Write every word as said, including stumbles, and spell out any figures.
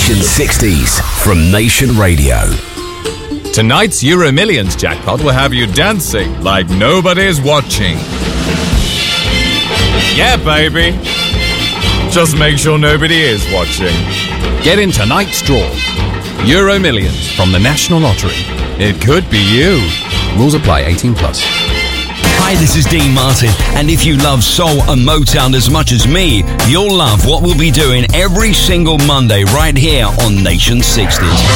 Nation sixties from Nation Radio. Tonight's Euro Millions jackpot will have you dancing like nobody's watching. Yeah, baby. Just make sure nobody is watching. Get in tonight's draw. Euro Millions from the National Lottery. It could be you. Rules apply. eighteen plus. Hi, this is Dean Martin, and if you love soul and Motown as much as me, you'll love what we'll be doing every single Monday right here on Nation sixties.